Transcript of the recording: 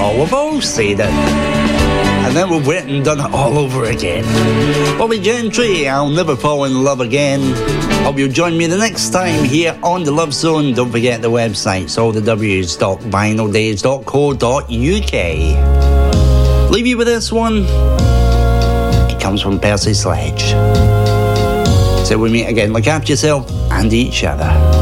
Oh, we've all said it. And then we've went and done it all over again. Bobby Gentry, I'll Never Fall in Love Again. Hope you'll join me the next time here on The Love Zone. Don't forget the websites, all the w's.vinyldays.co.uk. Leave you with this one. It comes from Percy Sledge. So we meet again. Look after yourself and each other.